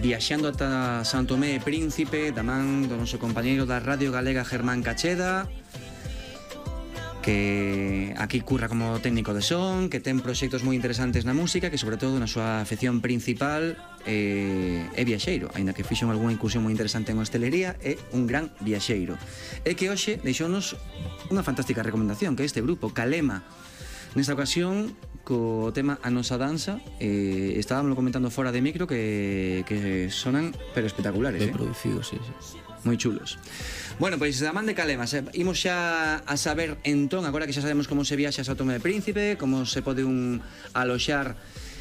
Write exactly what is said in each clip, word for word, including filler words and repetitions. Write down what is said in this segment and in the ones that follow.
viaxando ata San Tomé e Príncipe, da man do noso compañeiro da Radio Galega Germán Cacheda, que aquí curra como técnico de son, que ten proxectos moi interesantes na música, que sobre todo na súa afección principal eh, é viaxeiro, aínda que fixo algunha incursión moi interesante en hostelería, é un gran viaxeiro. E que hoxe deixounos unha fantástica recomendación, que é este grupo, Calema. Nesta ocasión, co tema A Nosa Danza, eh, estábamos comentando fora de micro que, que sonan pero espectaculares. Ben eh? producidos, sí, sí. Moi chulos. Bueno, pois da man de Calema, se, imos xa a saber entón, agora que xa sabemos como se viaxa a Sao Tomé e Príncipe, como se pode un aloxar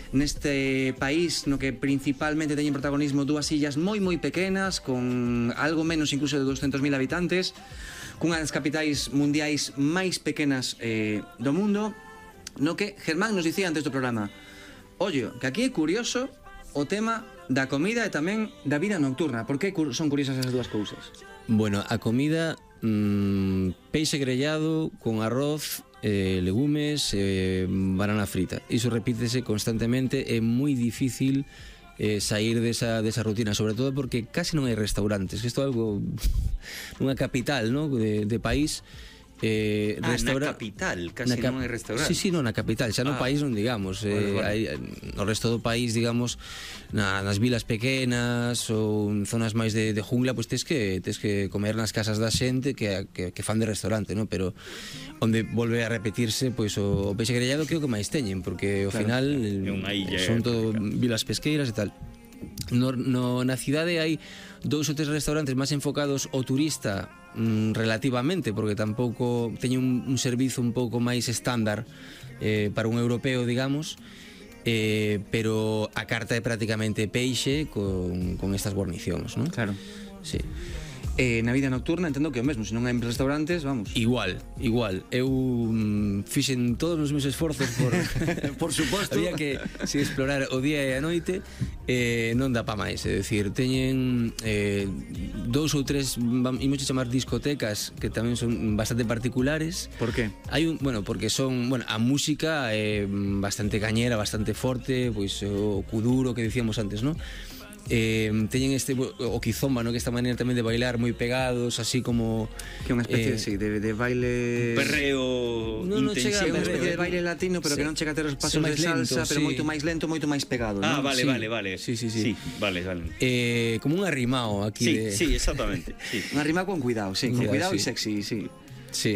neste país no que principalmente teñen protagonismo dúas illas moi moi pequenas, con algo menos incluso de doscientos mil habitantes, cunha das capitais mundiais máis pequenas eh, do mundo, no que Germán nos dicía antes do programa, ollo, que aquí é curioso o tema da comida e tamén da vida nocturna. Por que son curiosas esas dúas cousas? Bueno, a comida, mmm, peixe grellado con arroz, eh, legumes, eh, banana frita. Iso repítese constantemente, é moi difícil eh, sair desa, desa rutina, sobre todo porque casi non hai restaurantes. Isto é algo nunha capital, ¿no? de, de país. Eh, ah, restaura... na capital, casi na cap... non hai restaurante. Sí, sí, non, na capital, xa no ah. país non digamos, Bueno, eh, bueno. hai, no resto do país, digamos, na, nas vilas pequenas ou en zonas máis de, de jungla, pois pues tes que tes que comer nas casas da xente que, que, que fan de restaurante, ¿no? Pero onde volve a repetirse pois pues, o, o peixe grellado que é o que máis teñen, porque ao claro, final illa, son todo vilas pesqueiras e tal. No, no, na cidade hai dous ou tres restaurantes máis enfocados ao turista, mm, relativamente, porque tampouco teñen un, un servizo un pouco máis estándar eh, para un europeo, digamos, eh, pero a carta é prácticamente peixe con, con estas guarnicións, non? Claro. Sí. Eh, na vida nocturna entendo que o mesmo, se non hai restaurantes, vamos. Igual, igual. Eu mm, fixen todos os meus esforzos por por suposto. Había que si, explorar o día e a noite, eh, non dá pa máis, é dicir, teñen eh, dous ou tres, imos chamar discotecas que tamén son bastante particulares. Por que? Hai un, bueno, porque son, bueno, a música é bastante cañera, bastante forte, pois o kuduro que dicíamos antes, ¿no? Eh, teñen este o kizomba, ¿no? Que esta maneira tamén de bailar moi pegados, así como que é unha especie eh, sí, de, de baile perreo no, no chega, é unha perreo, especie de baile latino, pero sí, que non chega a ter os pasos de salsa, lento, pero sí, moito máis lento, moito máis pegado, ah, ¿no? vale, sí, vale, vale sí, sí, sí. sí vale, vale. Eh, como un arrimao aquí sí, de... sí, exactamente sí. Un arrimao con cuidado, sí, con cuidado e sí. sexy, sí. Sí.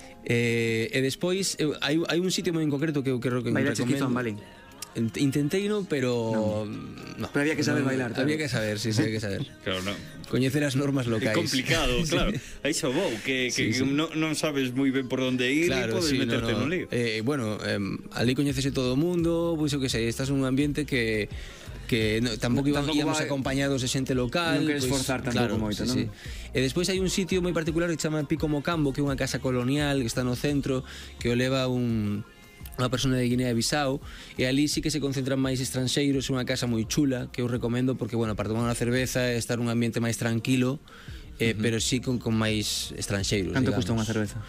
Eh, e despois eu, hai, hai un sitio moi en concreto que eu creo que Baila recomendo. Chiquizón, vale. Intentei no, pero no. no. Pero había que saber no, bailar, claro. Había que saber, sí, sí, había que saber. Claro, no. Coñecer as normas locais. É complicado, claro. Aí xa vou, que, que sí, sí. Non, non sabes moi ben por onde ir, claro, e podes sí, meterte no, no. nun lío. Eh, bueno, eh, ali coñecese todo o mundo, pois o que sei, estás en un ambiente que que no, tampouco íbamos, íbamos va, acompañados de xente local. Non queres pues, forzar tampouco claro, moito, sí, non? Sí. E despois hai un sitio moi particular que se chama Pico Mocambo, que é unha casa colonial que está no centro, que o leva un unha persona de Guinea-Bissau, e ali sí que se concentran máis estranxeiros, unha casa moi chula que eu recomendo porque, bueno, para tomar unha cerveza e estar nun ambiente máis tranquilo, eh, uh -huh. pero sí con, con máis estranxeiros. Canto digamos. custa unha cerveza?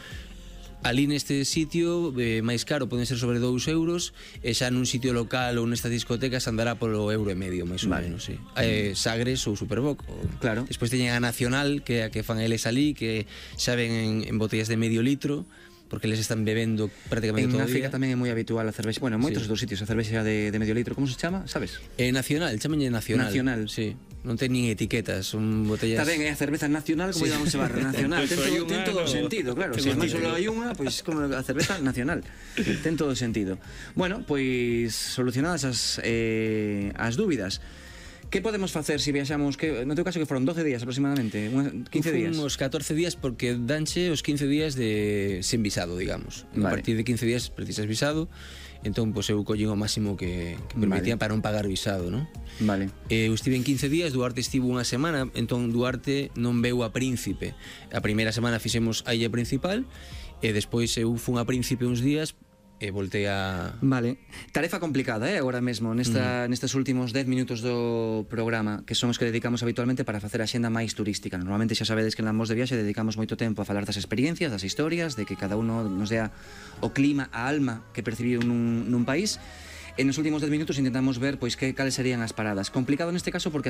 Ali neste sitio, eh, máis caro, poden ser sobre dous euros, e xa nun sitio local ou nestas discotecas andará polo euro e medio, máis ou vale. menos, sí. Eh, Sagres ou Superboc. Claro. Despois teñen a Nacional, que é a que fan eles ali, que xa ven en, en botellas de medio litro, porque les están bebendo prácticamente en todo o En día. África tamén é moi habitual a cervexa. Bueno, en moitos sí. dos sitios a cervexa de, de medio litro. Como se chama? Sabes? Eh, nacional, chámenlle Nacional. Nacional. Sí. Non ten nin etiquetas, son botellas... Está ben, é a cerveza nacional, como sí. Digamos, se barra nacional. Ten todo, ten todo o sentido, claro. Se non só hai unha, pois como a cerveza nacional. Ten todo o sentido. Bueno, pois solucionadas as, eh, as dúbidas. Que podemos facer se si viaxamos, que no teu caso que foron doce días aproximadamente, quince días? Uns catorce días porque danche os quince días de sen visado, digamos. Vale. A partir de quince días precisas visado, entón pois eu collín o máximo que, que permitían vale. Para non pagar visado, non? Vale. Eh, eu estive en quince días, Duarte estivo unha semana, entón Duarte non veu a Príncipe. A primeira semana fixemos a illa principal e despois eu fun a Príncipe uns días e voltei a... Vale. Tarefa complicada, eh, agora mesmo, nesta, mm. nestes últimos dez minutos do programa, que son os que dedicamos habitualmente para facer a xenda máis turística. Normalmente xa sabedes que en Lamos de Viaxe dedicamos moito tempo a falar das experiencias, das historias, de que cada uno nos dea o clima, a alma que percibiu nun, nun país. En os últimos dez minutos intentamos ver pois que cales serían as paradas. Complicado neste caso porque